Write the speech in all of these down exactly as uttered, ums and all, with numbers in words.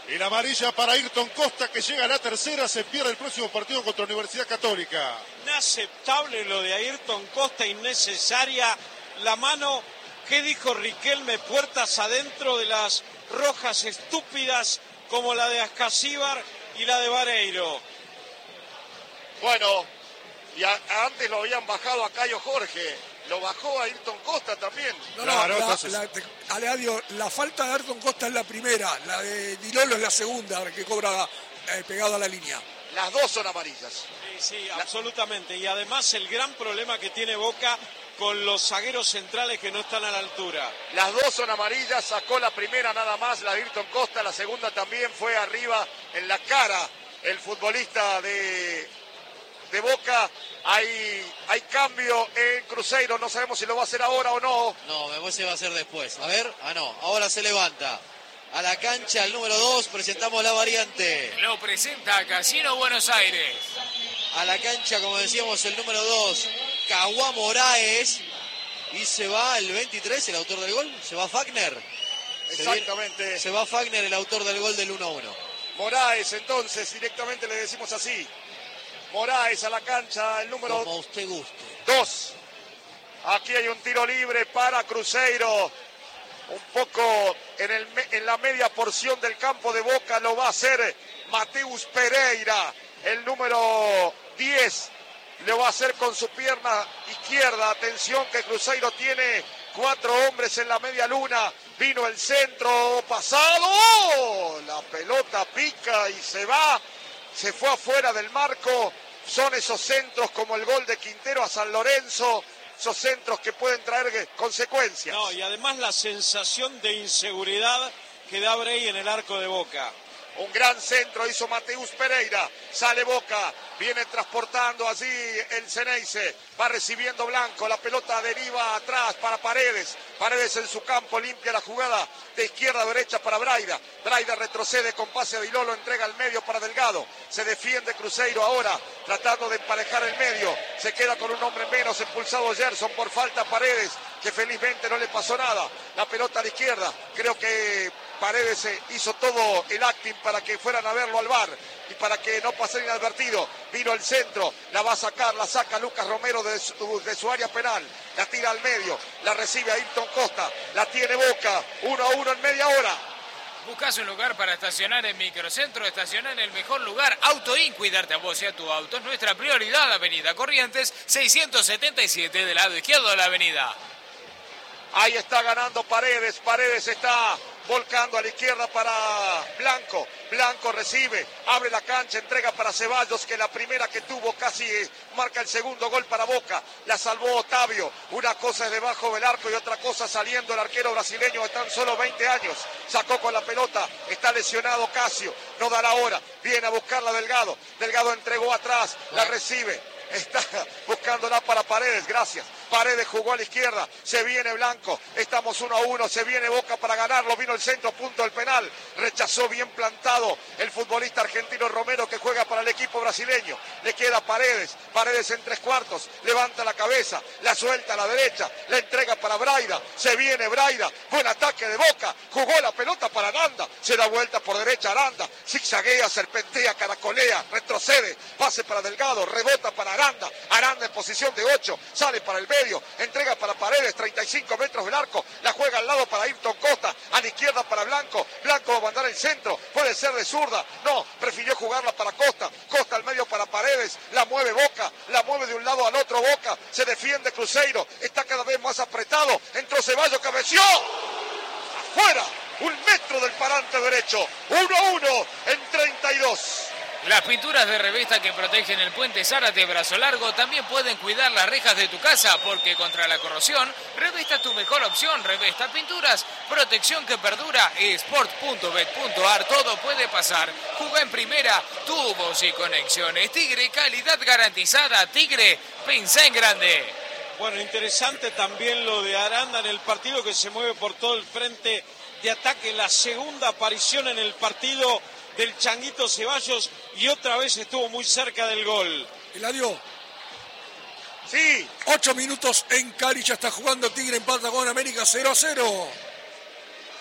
Y la amarilla para Ayrton Costa, que llega a la tercera, se pierde el próximo partido contra Universidad Católica. Inaceptable lo de Ayrton Costa, innecesaria. La mano, ¿qué dijo Riquelme? Puertas adentro de las rojas estúpidas como la de Ascasíbar y la de Vareiro. Bueno, y a, antes lo habían bajado a Cayo Jorge. Lo bajó a Ayrton Costa también. No, no, Claro, la, entonces... la, te, Aleadio, la falta de Ayrton Costa es la primera, la de Di Lolo es la segunda, que cobra eh, pegado a la línea. Las dos son amarillas. Sí, sí, la... absolutamente. Y además el gran problema que tiene Boca con los zagueros centrales que no están a la altura. Las dos son amarillas, sacó la primera nada más, la de Ayrton Costa, la segunda también fue arriba en la cara el futbolista de... de Boca. Hay, hay cambio en Cruzeiro, no sabemos si lo va a hacer ahora o no. No, me parece que va a ser después. A ver, ah no, ahora se levanta. A la cancha el número dos, presentamos la variante. Lo presenta Casino Buenos Aires. A la cancha, como decíamos, el número dos, Caguá Moraes. Y se va el veintitrés, el autor del gol, se va Fagner. Exactamente. Se, viene, se va Fagner, el autor del gol del uno a uno. Moraes, entonces, directamente le decimos así. Moraes a la cancha, el número como usted guste. dos. Aquí hay un tiro libre para Cruzeiro. Un poco en, el, en la media porción del campo de Boca lo va a hacer Mateus Pereira. El número diez lo va a hacer con su pierna izquierda. Atención que Cruzeiro tiene cuatro hombres en la media luna. Vino el centro pasado. La pelota pica y se va. Se fue afuera del marco. Son esos centros como el gol de Quintero a San Lorenzo, esos centros que pueden traer consecuencias. No, y además la sensación de inseguridad que da Brey en el arco de Boca. Un gran centro hizo Mateus Pereira, sale Boca, viene transportando allí el Ceneice, va recibiendo Blanco, la pelota deriva atrás para Paredes, Paredes en su campo, limpia la jugada de izquierda a derecha para Braida, Braida retrocede con pase a Di Lolo, entrega al medio para Delgado, se defiende Cruzeiro ahora, tratando de emparejar el medio, se queda con un hombre menos, expulsado Gerson por falta Paredes, que felizmente no le pasó nada, la pelota a la izquierda, creo que Paredes hizo todo el acting para que fueran a verlo al V A R y para que no pasara inadvertido. Vino el centro, la va a sacar, la saca Lucas Romero de su, de su área penal, la tira al medio, la recibe Ayrton Costa, la tiene Boca, uno a uno en media hora. Buscas un lugar para estacionar en Microcentro, estacionar en el mejor lugar, Autoin, cuidarte a vos y a tu auto es nuestra prioridad, Avenida Corrientes, seiscientos setenta y siete del lado izquierdo de la avenida. Ahí está ganando Paredes, Paredes está volcando a la izquierda para Blanco, Blanco recibe, abre la cancha, entrega para Ceballos, que la primera que tuvo casi marca el segundo gol para Boca, la salvó Otavio, una cosa es debajo del arco y otra cosa saliendo el arquero brasileño de tan solo veinte años, sacó con la pelota, está lesionado Casio, no dará hora, viene a buscarla Delgado, Delgado entregó atrás, la recibe, está buscándola para Paredes, gracias. Paredes jugó a la izquierda, se viene Blanco, estamos uno a uno, se viene Boca para ganarlo, vino el centro, punto del penal, rechazó bien plantado el futbolista argentino Romero que juega para el equipo brasileño, le queda Paredes, Paredes en tres cuartos, levanta la cabeza, la suelta a la derecha, la entrega para Braida, se viene Braida, buen ataque de Boca, jugó la pelota para Aranda, se da vuelta por derecha Aranda, zigzaguea, serpentea, caracolea, retrocede, pase para Delgado, rebota para Aranda, Aranda en posición de ocho, sale para el medio, entrega para Paredes, treinta y cinco metros del arco, la juega al lado para Ayrton Costa, a la izquierda para Blanco, Blanco va a mandar el centro, puede ser de zurda, no, prefirió jugarla para Costa, Costa al medio para Paredes, la mueve Boca, la mueve de un lado al otro Boca, se defiende Cruzeiro, está cada vez más apretado, entró Ceballos, cabeció, afuera, un metro del parante derecho, uno a uno en treinta y dos. Las pinturas de Revesta que protegen el puente Zárate Brazo Largo también pueden cuidar las rejas de tu casa, porque contra la corrosión, Revesta es tu mejor opción. Revesta Pinturas, protección que perdura. Sport punto bet punto ar, todo puede pasar. Juga en primera, tubos y conexiones. Tigre, calidad garantizada. Tigre, pensá en grande. Bueno, interesante también lo de Aranda en el partido, que se mueve por todo el frente de ataque. La segunda aparición en el partido del Changuito Ceballos y otra vez estuvo muy cerca del gol. Eladio. Sí. Ocho minutos en Cali, ya está jugando Tigre, empata con América cero a cero.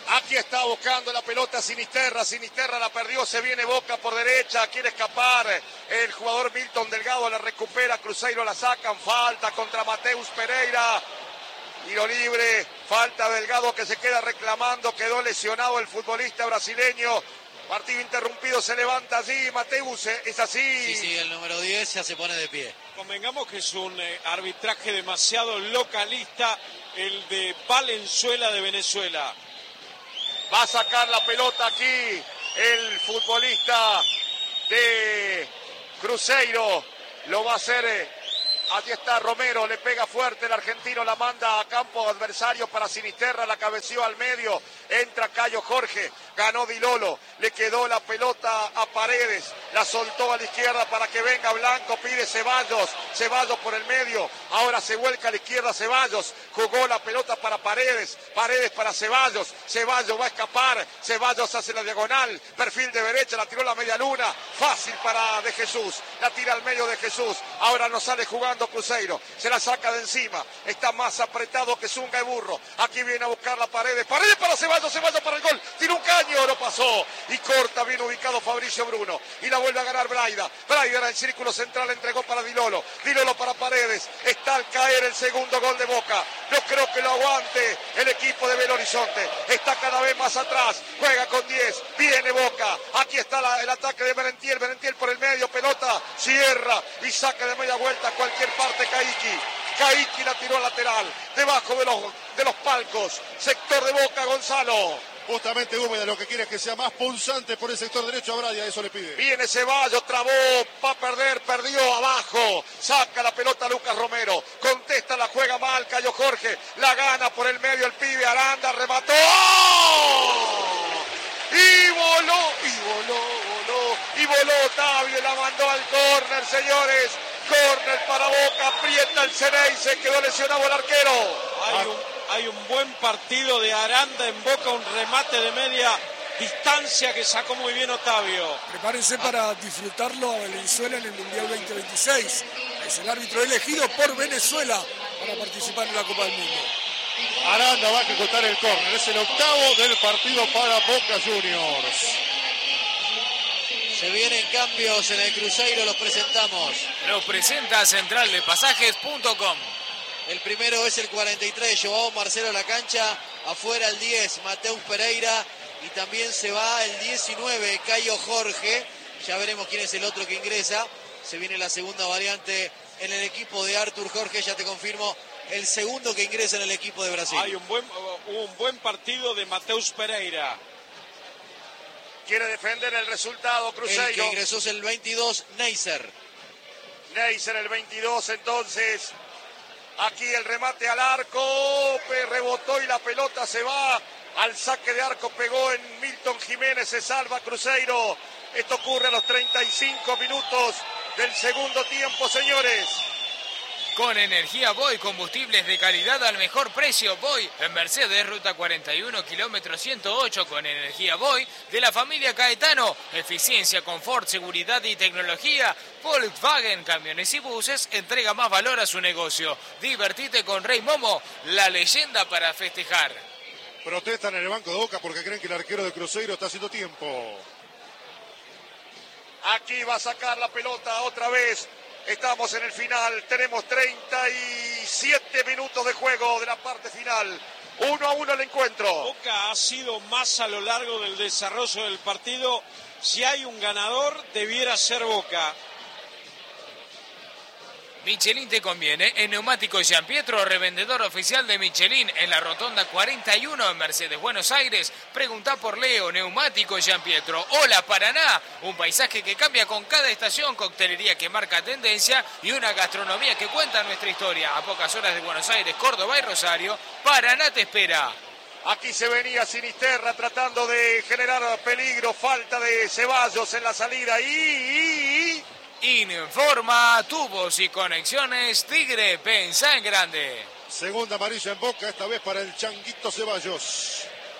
Aquí está buscando la pelota Sinisterra, Sinisterra la perdió, se viene Boca por derecha, quiere escapar el jugador Milton Delgado, la recupera, Cruzeiro la sacan, falta contra Mateus Pereira, tiro libre, falta Delgado que se queda reclamando, quedó lesionado el futbolista brasileño, partido interrumpido, se levanta allí, Mateus, es así. Sí, sí, el número diez ya se pone de pie. Convengamos que es un eh, arbitraje demasiado localista, el de Valenzuela de Venezuela. Va a sacar la pelota aquí el futbolista de Cruzeiro. Lo va a hacer. Eh, aquí está Romero. Le pega fuerte el argentino. La manda a campo adversario para Sinisterra. La cabeció al medio. Entra Cayo Jorge. Ganó Di Lolo. Le quedó la pelota a Paredes. La soltó a la izquierda para que venga Blanco. Pide Ceballos. Ceballos por el medio. Ahora se vuelca a la izquierda Ceballos. Jugó la pelota para Paredes. Paredes para Ceballos. Ceballos va a escapar. Ceballos hace la diagonal. Perfil de derecha. La tiró la media luna. Fácil para De Jesús. La tira al medio de Jesús. Ahora no sale jugando Cruzeiro. Se la saca de encima. Está más apretado que Zunga y Burro. Aquí viene a buscar la Paredes. Paredes para Ceballos. Ceballos para el gol. Tira un caño. No pasó. Y corta bien ubicado Fabricio Bruno. Y la vuelve a ganar Braida. Braida en el círculo central. Entregó para Di Lolo. Di Lolo para Paredes. Está al caer el segundo gol de Boca. No creo que lo aguante el equipo de Belo Horizonte. Está cada vez más atrás. Juega con diez. Viene Boca. Aquí está la, el ataque de Merentiel. Merentiel por el medio. Pelota. Cierra. Y saca de media vuelta a cualquier parte Caiki. Caiki la tiró lateral. Debajo de los, de los palcos. Sector de Boca, Gonzalo. Justamente Húmeda lo que quiere es que sea más pulsante por el sector derecho a Braida, eso le pide. Viene Ceballos, trabó, va a perder, perdió abajo. Saca la pelota Lucas Romero. Contesta, la juega mal Cayo Jorge. La gana por el medio el pibe Aranda, remató. Y voló, y voló, voló. Y voló Otavio, la mandó al córner, señores. Córner para Boca, aprieta el Ceney, se quedó lesionado el arquero. Hay un, hay un buen partido de Aranda en Boca, un remate de media distancia que sacó muy bien Otavio. Prepárense para disfrutarlo a Venezuela en el Mundial veinte veintiséis. Es el árbitro elegido por Venezuela para participar en la Copa del Mundo. Aranda va a ejecutar el córner, es el octavo del partido para Boca Juniors. Se vienen cambios en el Cruzeiro, los presentamos. Los presenta central de pasajes punto com. El primero es el cuarenta y tres, Joao Marcelo a la cancha. Afuera el diez, Mateus Pereira. Y también se va el diecinueve, Cayo Jorge. Ya veremos quién es el otro que ingresa. Se viene la segunda variante en el equipo de Artur Jorge. Ya te confirmo, el segundo que ingresa en el equipo de Brasil. Hay un buen, un buen partido de Mateus Pereira. Quiere defender el resultado Cruzeiro. El que ingresó es el veintidós, Neisser. Neisser el veintidós, entonces. Aquí el remate al arco. Rebotó y la pelota se va al saque de arco. Pegó en Milton Jiménez. Se salva Cruzeiro. Esto ocurre a los treinta y cinco minutos del segundo tiempo, señores. Con energía Boy, combustibles de calidad al mejor precio. Boy en Mercedes, ruta cuarenta y uno, kilómetro ciento ocho. Con energía Boy de la familia Caetano. Eficiencia, confort, seguridad y tecnología. Volkswagen, camiones y buses, entrega más valor a su negocio. Divertite con Rey Momo, la leyenda para festejar. Protestan en el banco de Boca porque creen que el arquero de Cruzeiro está haciendo tiempo. Aquí va a sacar la pelota otra vez. Estamos en el final, tenemos treinta y siete minutos de juego de la parte final. Uno a uno el encuentro. Boca ha sido más a lo largo del desarrollo del partido. Si hay un ganador, debiera ser Boca. Michelin te conviene. En Neumáticos Gianpietro, revendedor oficial de Michelin en la Rotonda cuarenta y uno en Mercedes, Buenos Aires. Preguntá por Leo. Neumáticos Gianpietro. Hola Paraná. Un paisaje que cambia con cada estación, coctelería que marca tendencia y una gastronomía que cuenta nuestra historia. A pocas horas de Buenos Aires, Córdoba y Rosario, Paraná te espera. Aquí se venía Sinisterra tratando de generar peligro. Falta de Ceballos en la salida. Y... y, y... Informa, tubos y conexiones Tigre, pensá en grande. Segunda amarilla en Boca, esta vez para el Changuito Ceballos.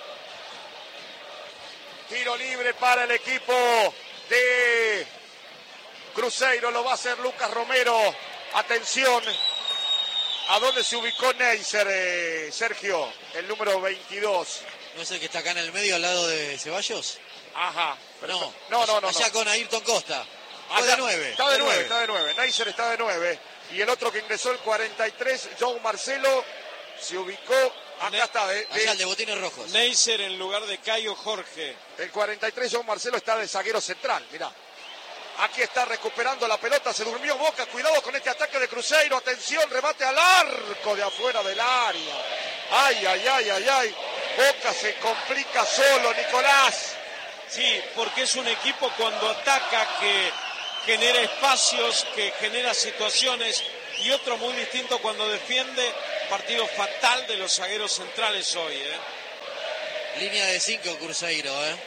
Tiro libre para el equipo de Cruzeiro, lo va a hacer Lucas Romero. Atención, ¿a dónde se ubicó Neisser, eh, Sergio? El número veintidós. ¿No es el que está acá en el medio al lado de Ceballos? Ajá. No, no, no, no. Allá no. con Ayrton Costa. Fue Allá, de nueve. Está de nueve, está de nueve. Neisser está de nueve. Y el otro que ingresó el cuarenta y tres, Joe Marcelo, se ubicó. Acá Ne está. De, de, Allá el de botines rojos. Neisser en lugar de Cayo Jorge. El cuarenta y tres, Joe Marcelo, está de zaguero central. Mirá. Aquí está recuperando la pelota. Se durmió Boca. Cuidado con este ataque de Cruzeiro. Atención, remate al arco de afuera del área. Ay, ay, ay, ay, ay. Boca se complica solo, Nicolás. Sí, porque es un equipo cuando ataca que genera espacios, que genera situaciones, y otro muy distinto cuando defiende. Partido fatal de los zagueros centrales hoy, ¿eh? Línea de cinco Cruzeiro, ¿eh?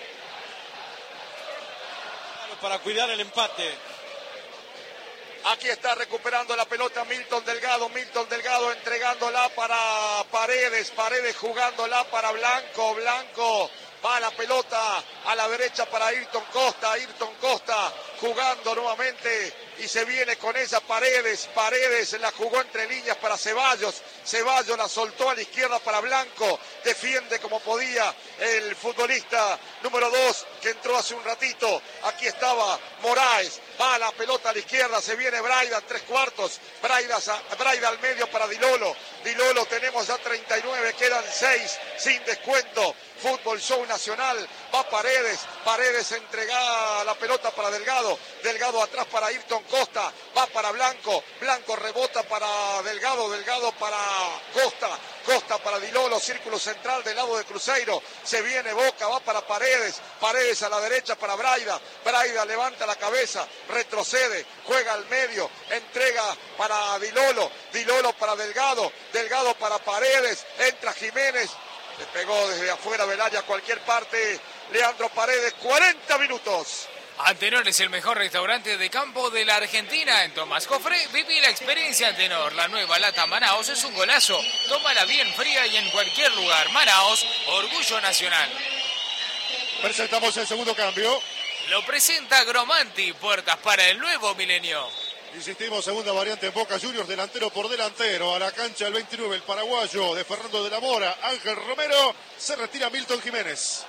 Claro, para cuidar el empate. Aquí está recuperando la pelota Milton Delgado, Milton Delgado entregándola para Paredes, Paredes jugándola para Blanco, Blanco va la pelota a la derecha para Ayrton Costa, Ayrton Costa jugando nuevamente y se viene con esa Paredes, Paredes la jugó entre líneas para Ceballos, Ceballos la soltó a la izquierda para Blanco, defiende como podía el futbolista número dos que entró hace un ratito, aquí estaba Moraes, va la pelota a la izquierda, se viene Braida, tres cuartos, Braida, Braida al medio para Dilolo, Dilolo tenemos ya treinta y nueve, quedan seis sin descuento, Fútbol Show Nacional, va Paredes, Paredes entrega la pelota para Delgado, Delgado atrás para Ayrton Costa, va para Blanco, Blanco rebota para Delgado, Delgado para Costa, Costa para Dilolo, círculo central del lado de Cruzeiro, se viene Boca, va para Paredes, Paredes a la derecha para Braida, Braida levanta la cabeza, retrocede, juega al medio, entrega para Dilolo, Dilolo para Delgado, Delgado para Paredes, entra Jiménez, le pegó desde afuera del área a cualquier parte, Leandro Paredes, cuarenta minutos. Antenor es el mejor restaurante de campo de la Argentina. En Tomás Cofré viví la experiencia Antenor. La nueva lata Manaos es un golazo. Tómala bien fría y en cualquier lugar. Manaos, orgullo nacional. Presentamos el segundo cambio. Lo presenta Gromanti, puertas para el nuevo milenio. Insistimos, segunda variante en Boca Juniors, delantero por delantero. A la cancha el veintinueve, el paraguayo de Fernando de la Mora, Ángel Romero. Se retira Milton Jiménez.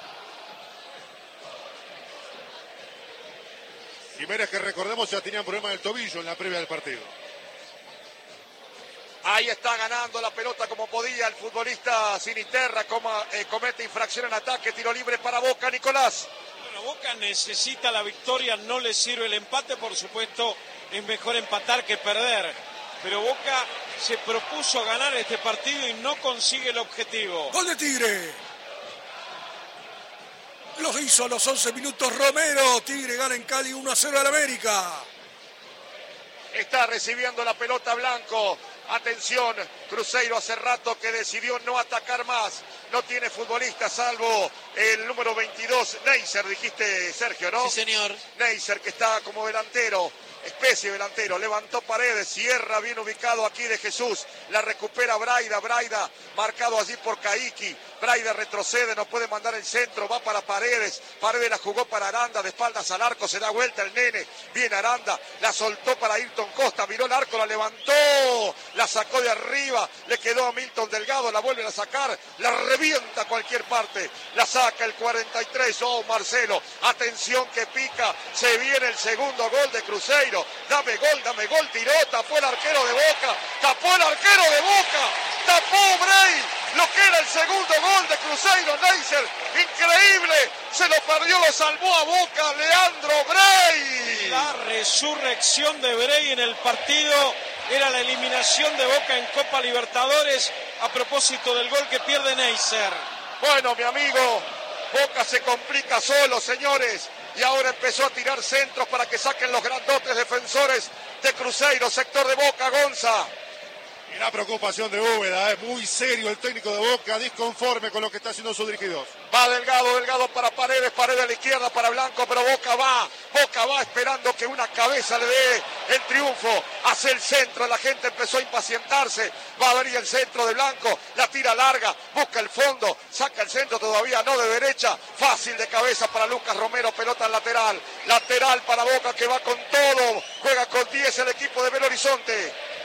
Jiménez, que recordemos ya tenían problema del tobillo en la previa del partido. Ahí está ganando la pelota como podía el futbolista Sinisterra, como, eh, comete infracción en ataque, tiro libre para Boca, Nicolás. Bueno, Boca necesita la victoria, no le sirve el empate, por supuesto, es mejor empatar que perder. Pero Boca se propuso ganar este partido y no consigue el objetivo. ¡Gol de Tigre! Lo hizo a los once minutos Romero. Tigre gana en Cali uno a cero al América. Está recibiendo la pelota Blanco. Atención, Cruzeiro hace rato que decidió no atacar más. No tiene futbolista salvo el número veintidós, Neisser, dijiste Sergio, ¿no? Sí, señor. Neisser, que está como delantero, especie de delantero. Levantó Paredes, cierra bien ubicado aquí de Jesús. La recupera Braida, Braida marcado allí por Caiki. Braida retrocede, no puede mandar el centro, va para Paredes. Paredes la jugó para Aranda, de espaldas al arco, se da vuelta el nene. Viene Aranda, la soltó para Ayrton Costa, miró el arco, la levantó, la sacó de arriba, le quedó a Milton Delgado, la vuelven a sacar, la revienta a cualquier parte, la saca el cuarenta y tres, oh Marcelo, atención que pica, se viene el segundo gol de Cruzeiro, dame gol, dame gol, tiró, tapó el arquero de Boca, tapó el arquero de Boca, tapó Bray, lo que era el segundo gol de Cruzeiro, Neisser, increíble, se lo perdió, lo salvó a Boca, Leandro Bray. La resurrección de Bray en el partido era la eliminación de Boca en Copa Libertadores a propósito del gol que pierde Neisser. Bueno, mi amigo, Boca se complica solo, señores, y ahora empezó a tirar centros para que saquen los grandotes defensores de Cruzeiro, sector de Boca, Gonza. Y la preocupación de Úbeda, es muy serio el técnico de Boca, disconforme con lo que está haciendo sus dirigidos. Va Delgado, Delgado para Paredes, Paredes a la izquierda para Blanco, pero Boca va, Boca va esperando que una cabeza le dé el triunfo. Hace el centro, la gente empezó a impacientarse, va a venir el centro de Blanco, la tira larga, busca el fondo, saca el centro todavía, no de derecha, fácil de cabeza para Lucas Romero, pelota al lateral, lateral para Boca que va con todo, juega con diez el equipo de Belo Horizonte.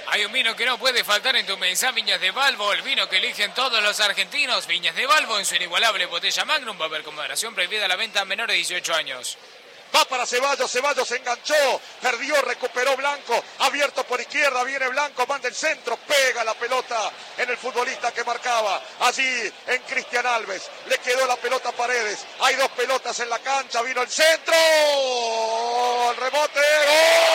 Hay un vino que no puede faltar en tu mesa, Viñas de Balbo, el vino que eligen todos los argentinos. Viñas de Balbo en su inigualable botella Magnum, va a haber con moderación, prohibida la venta a menores de dieciocho años. Va para Ceballos, Ceballos se enganchó, perdió, recuperó Blanco, abierto por izquierda, viene Blanco, manda el centro, pega la pelota en el futbolista que marcaba, allí en Cristian Alves, le quedó la pelota a Paredes, hay dos pelotas en la cancha, vino el centro, el rebote, ¡gol!